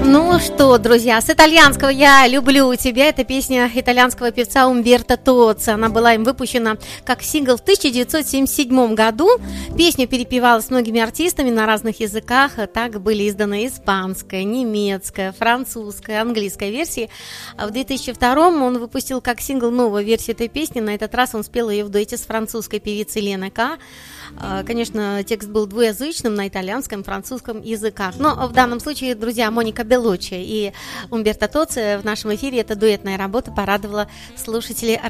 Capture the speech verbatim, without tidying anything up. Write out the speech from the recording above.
Ну что, друзья, с итальянского «Я люблю тебя» — это песня итальянского певца Умберто Тоцци. Она была им выпущена как сингл в тысяча девятьсот семьдесят седьмом году. Песня перепевалась многими артистами на разных языках. Так были изданы испанская, немецкая, французская, английская версии. А в две тысячи втором он выпустил как сингл новую версию этой песни. На этот раз он спел ее в дуэте с французской певицей Леной К. Конечно, текст был двуязычным на итальянском и французском языках. Но в данном случае, друзья, Моника Беллуччи и Умберто Тоцци в нашем эфире, эта дуэтная работа порадовала слушателей